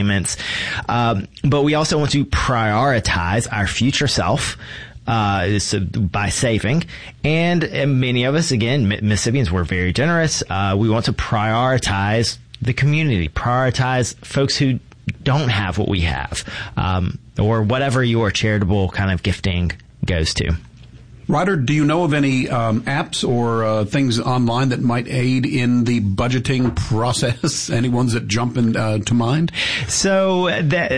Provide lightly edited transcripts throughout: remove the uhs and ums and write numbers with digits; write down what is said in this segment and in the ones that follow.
payments. But we also want to prioritize our future self. By saving. And many of us, again, Mississippians, we're very generous. We want to prioritize the community, prioritize folks who don't have what we have, or whatever your charitable kind of gifting goes to. Ryder, do you know of any apps or things online that might aid in the budgeting process? Any ones that jump to mind? So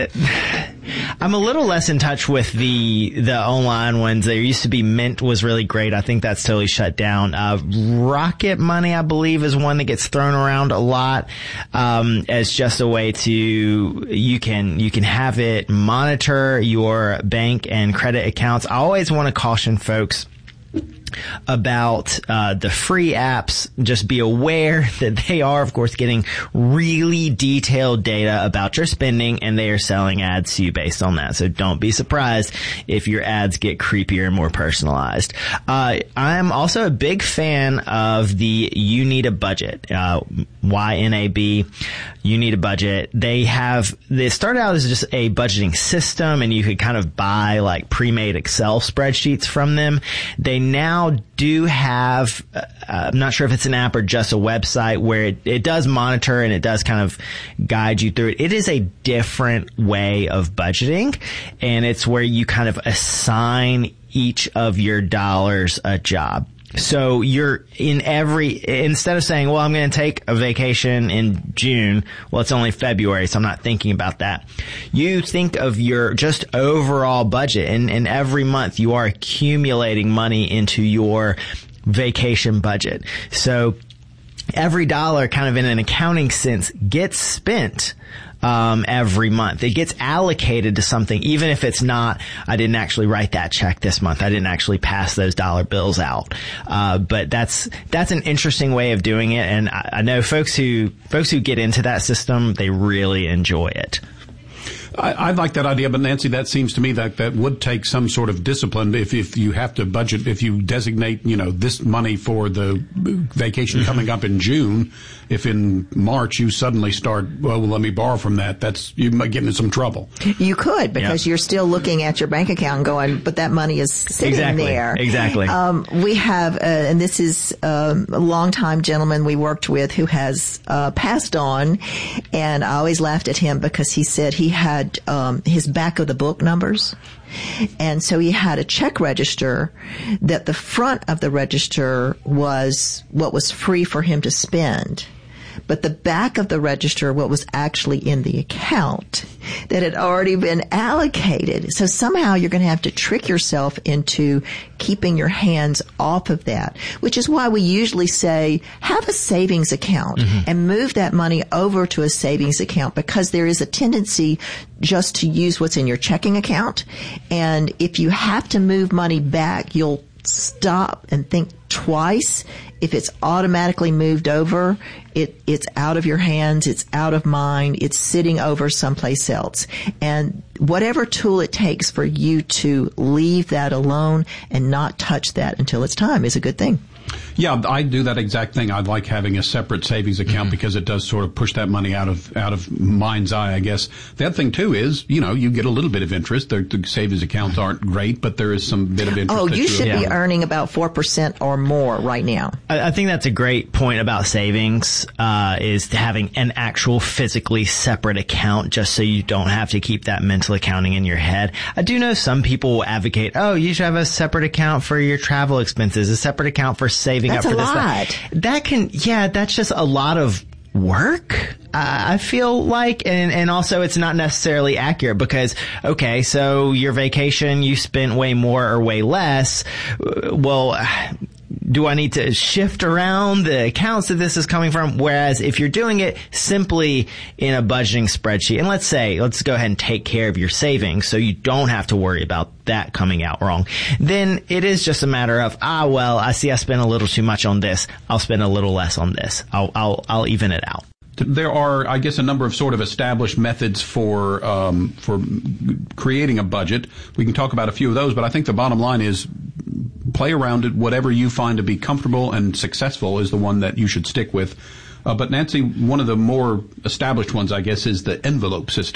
I'm a little less in touch with the online ones. There used to be Mint was really great. I think that's totally shut down. Rocket Money, I believe, is one that gets thrown around a lot as just a way to you can have it monitor your bank and credit accounts. I always want to caution folks about the free apps. Just be aware that they are, of course, getting really detailed data about your spending, and they are selling ads to you based on that. So don't be surprised if your ads get creepier and more personalized. I'm also a big fan of the You Need a Budget, YNAB, You Need a Budget. They started out as just a budgeting system, and you could kind of buy like pre-made Excel spreadsheets from them. They now do have, I'm not sure if it's an app or just a website where it does monitor and it does kind of guide you through it. It is a different way of budgeting, and it's where you kind of assign each of your dollars a job. So you're instead of saying, well, I'm going to take a vacation in June, well, it's only February, so I'm not thinking about that. You think of your just overall budget, and every month you are accumulating money into your vacation budget. So every dollar kind of in an accounting sense gets spent every month. It gets allocated to something, even if it's not, I didn't actually write that check this month. I didn't actually pass those dollar bills out. But that's an interesting way of doing it. And I know folks who get into that system, they really enjoy it. I like that idea, but Nancy, that seems to me that would take some sort of discipline if you have to budget, if you designate, this money for the vacation coming up in June. If in March you suddenly start, well, let me borrow from that, you might get into some trouble. You could, because you're still looking at your bank account and going, but that money is sitting there. Exactly. We have, and this is a longtime gentleman we worked with who has passed on, and I always laughed at him because he said he had his back of the book numbers. And so he had a check register that the front of the register was what was free for him to spend. But the back of the register, what was actually in the account that had already been allocated. So somehow you're going to have to trick yourself into keeping your hands off of that, which is why we usually say have a savings account and move that money over to a savings account, because there is a tendency just to use what's in your checking account. And if you have to move money back, you'll stop and think twice. If it's automatically moved over, it's out of your hands, it's out of mind, it's sitting over someplace else. And whatever tool it takes for you to leave that alone and not touch that until it's time is a good thing. Yeah, I do that exact thing. I'd like having a separate savings account because it does sort of push that money out of mind's eye, I guess. The other thing, too, is, you get a little bit of interest. The savings accounts aren't great, but there is some bit of interest. Oh, you should be earning about 4% or more right now. I think that's a great point about savings, is having an actual physically separate account just so you don't have to keep that mental accounting in your head. I do know some people will advocate, you should have a separate account for your travel expenses, a separate account for saving that's up for this. That's that's just a lot of work, I feel like, and also it's not necessarily accurate because, okay, so your vacation, you spent way more or way less. Well, do I need to shift around the accounts that this is coming from? Whereas if you're doing it simply in a budgeting spreadsheet, and let's go ahead and take care of your savings so you don't have to worry about that coming out wrong, then it is just a matter of, I see I spent a little too much on this. I'll spend a little less on this. I'll even it out. There are, I guess, a number of sort of established methods for creating a budget. We can talk about a few of those, but I think the bottom line is play around it. Whatever you find to be comfortable and successful is the one that you should stick with. But Nancy, one of the more established ones, I guess, is the envelope system.